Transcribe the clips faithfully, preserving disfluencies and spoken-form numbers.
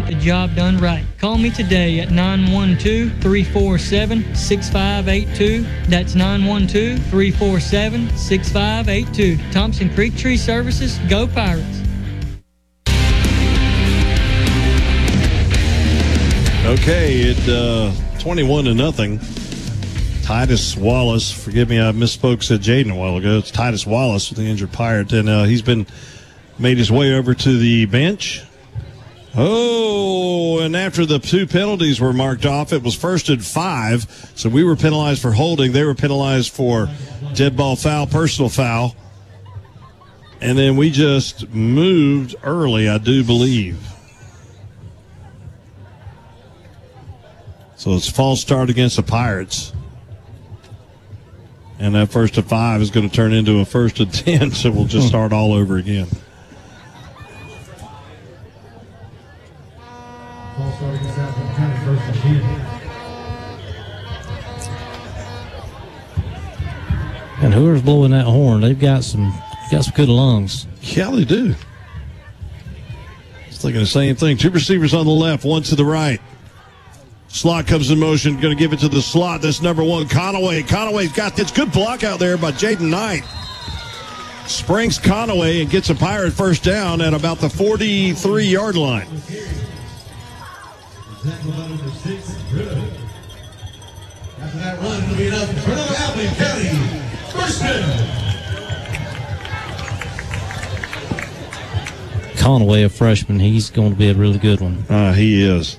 the job done right. Call me today at nine one two, three four seven, six five eight two. That's nine one two, three four seven, six five eight two. Thompson Creek Tree Services. Go Pirates. Okay, it uh, twenty-one to nothing. Titus Wallace, forgive me, I misspoke, said Jaden a while ago. It's Titus Wallace with the injured Pirate, and uh, he's been made his way over to the bench. Oh, and after the two penalties were marked off, it was first and five. So we were penalized for holding. They were penalized for dead ball foul, personal foul. And then we just moved early, I do believe. So it's false start against the Pirates. And that first and five is going to turn into a first and ten, so we'll just start all over again. And whoever's blowing that horn, they've got some got some good lungs. Yeah, they do. It's thinking the same thing. Two receivers on the left, one to the right. Slot comes in motion, going to give it to the slot. That's number one, Conaway. Conaway's got this good block out there by Jaden Knight. Springs Conaway and gets a Pirate first down at about the forty-three-yard line. After that run, it'll be enough for another Abilene County first down. Conaway, a freshman, he's going to be a really good one. Uh, he is.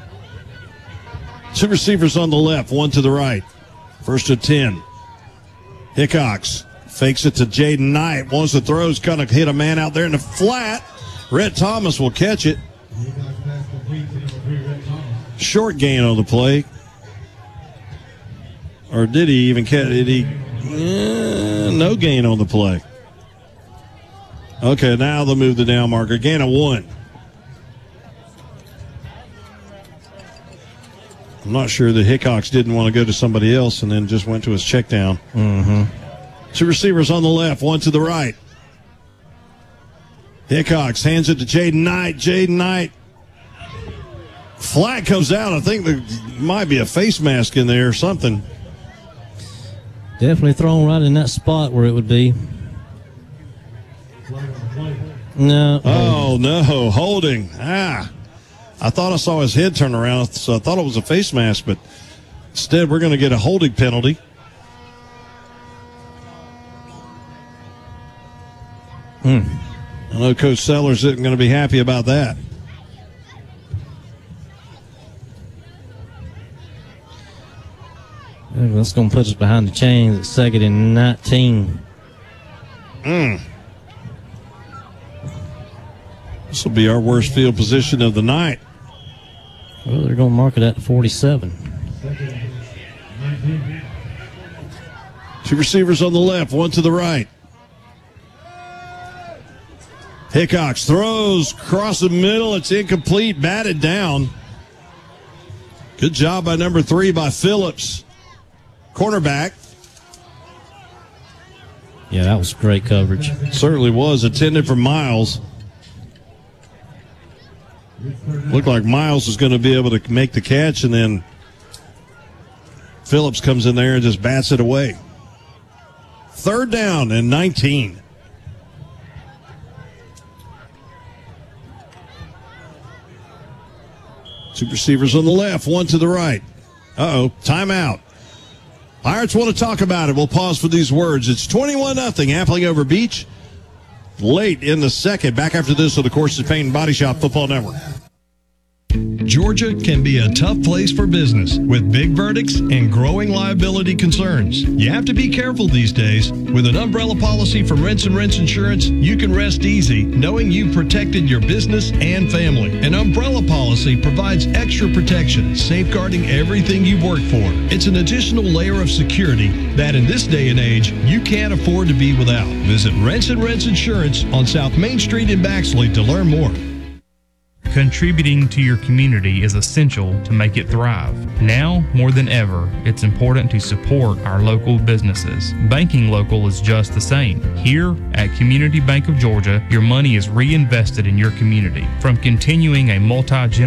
Two receivers on the left, one to the right. First and ten. Hickox fakes it to Jaden Knight. Once the throw's going to hit a man out there in the flat. Rhett Thomas will catch it. Short gain on the play. Or did he even catch it? Did he? Eh, no gain on the play. Okay, now they'll move the down marker. Gain of one. I'm not sure that Hickox didn't want to go to somebody else and then just went to his check down. Mm-hmm. Two receivers on the left, one to the right. Hickox hands it to Jaden Knight. Jaden Knight. Flag comes out. I think there might be a face mask in there or something. Definitely thrown right in that spot where it would be. No. Oh, no. Holding. Ah. I thought I saw his head turn around, so I thought it was a face mask, but instead we're going to get a holding penalty. Hmm. I know Coach Sellers isn't going to be happy about that. That's going to put us behind the chains at second and nineteen. Mm. This will be our worst field position of the night. Well, they're going to mark it at forty-seven. Two receivers on the left, one to the right. Hickox throws across the middle. It's incomplete, batted down. Good job by number three by Phillips. Cornerback. Yeah, that was great coverage. Certainly was. Intended for Miles. Looked like Miles was going to be able to make the catch, and then Phillips comes in there and just bats it away. Third down and nineteen. Two receivers on the left, one to the right. Uh-oh, timeout. Pirates want to talk about it. We'll pause for these words. It's twenty-one nothing, Appling over Beach. Late in the second. Back after this on the Courses Paint and Body Shop Football Network. Georgia can be a tough place for business with big verdicts and growing liability concerns. You have to be careful these days. With an umbrella policy from Rents and Rents Insurance, you can rest easy knowing you've protected your business and family. An umbrella policy provides extra protection, safeguarding everything you've worked for. It's an additional layer of security that in this day and age, you can't afford to be without. Visit Rents and Rents Insurance on South Main Street in Baxley to learn more. Contributing to your community is essential to make it thrive. Now, more than ever, it's important to support our local businesses. Banking local is just the same. Here at Community Bank of Georgia, your money is reinvested in your community. From continuing a multi-generational